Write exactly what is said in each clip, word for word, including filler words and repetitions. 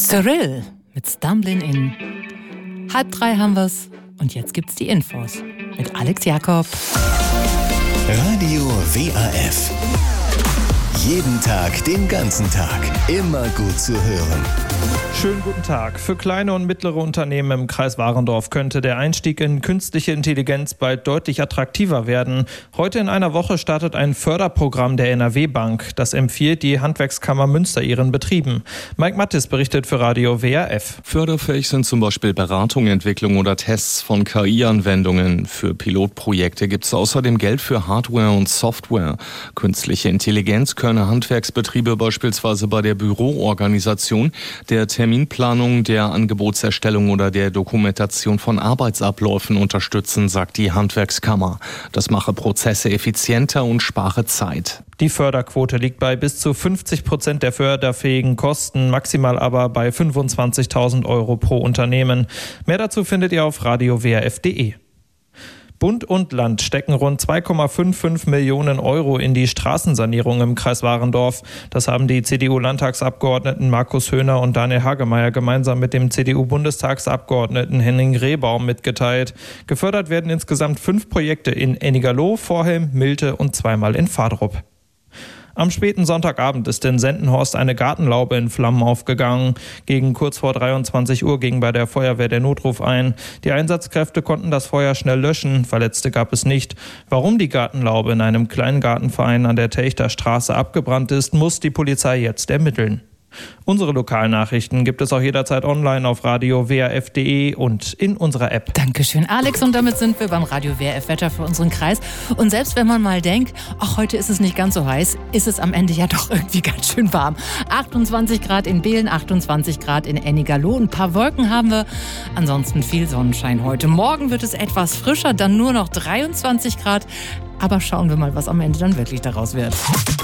Cyril mit Stumbling In. Halb drei haben wir's und jetzt gibt's die Infos mit Alex Jakob. Radio W A F. Jeden Tag, den ganzen Tag. Immer gut zu hören. Schönen guten Tag. Für kleine und mittlere Unternehmen im Kreis Warendorf könnte der Einstieg in künstliche Intelligenz bald deutlich attraktiver werden. Heute in einer Woche startet ein Förderprogramm der N R W-Bank. Das empfiehlt die Handwerkskammer Münster ihren Betrieben. Mike Mattis berichtet für Radio W A F. Förderfähig sind zum Beispiel Beratung, Entwicklung oder Tests von K I-Anwendungen. Für Pilotprojekte gibt es außerdem Geld für Hardware und Software. Künstliche Intelligenz können Handwerksbetriebe beispielsweise bei der Büroorganisation, der Terminplanung, der Angebotserstellung oder der Dokumentation von Arbeitsabläufen unterstützen, sagt die Handwerkskammer. Das mache Prozesse effizienter und spare Zeit. Die Förderquote liegt bei bis zu fünfzig Prozent der förderfähigen Kosten, maximal aber bei fünfundzwanzigtausend Euro pro Unternehmen. Mehr dazu findet ihr auf radio w a f punkt d e. Bund und Land stecken rund zwei Komma fünfundfünfzig Millionen Euro in die Straßensanierung im Kreis Warendorf. Das haben die C D U-Landtagsabgeordneten Markus Höhner und Daniel Hagemeyer gemeinsam mit dem C D U-Bundestagsabgeordneten Henning Rehbaum mitgeteilt. Gefördert werden insgesamt fünf Projekte in Ennigerloh, Vorhelm, Milte und zweimal in Vardrup. Am späten Sonntagabend ist in Sendenhorst eine Gartenlaube in Flammen aufgegangen. Gegen kurz vor dreiundzwanzig Uhr ging bei der Feuerwehr der Notruf ein. Die Einsatzkräfte konnten das Feuer schnell löschen, Verletzte gab es nicht. Warum die Gartenlaube in einem kleinen Gartenverein an der Telchter Straße abgebrannt ist, muss die Polizei jetzt ermitteln. Unsere Lokalnachrichten gibt es auch jederzeit online auf radio w a f punkt d e und in unserer App. Dankeschön, Alex. Und damit sind wir beim Radio W A F Wetter für unseren Kreis. Und selbst wenn man mal denkt, ach, heute ist es nicht ganz so heiß, ist es am Ende ja doch irgendwie ganz schön warm. achtundzwanzig Grad in Behlen, achtundzwanzig Grad in Ennigerloh. Ein paar Wolken haben wir. Ansonsten viel Sonnenschein heute. Morgen wird es etwas frischer, dann nur noch dreiundzwanzig Grad. Aber schauen wir mal, was am Ende dann wirklich daraus wird.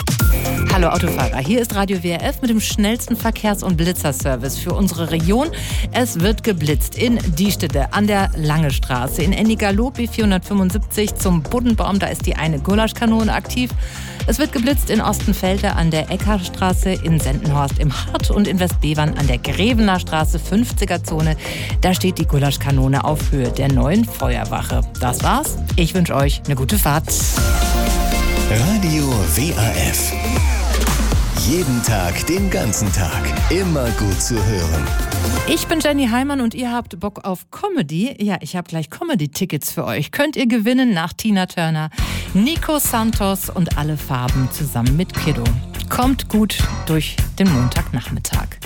Hallo Autofahrer, hier ist Radio W A F mit dem schnellsten Verkehrs- und Blitzerservice für unsere Region. Es wird geblitzt in Diestede an der Lange Straße, in Ennigerloh B vierhundertfünfundsiebzig zum Buddenbaum, da ist die eine Gulaschkanone aktiv. Es wird geblitzt in Ostenfelde an der Eckarstraße, in Sendenhorst im Hart und in Westbevern an der Grevener Straße fünfziger Zone. Da steht die Gulaschkanone auf Höhe der neuen Feuerwache. Das war's. Ich wünsche euch eine gute Fahrt. Radio W A F. Jeden Tag, den ganzen Tag. Immer gut zu hören. Ich bin Jenny Heimann und ihr habt Bock auf Comedy? Ja, ich habe gleich Comedy-Tickets für euch. Könnt ihr gewinnen nach Tina Turner, Nico Santos und Alle Farben zusammen mit Kiddo. Kommt gut durch den Montagnachmittag.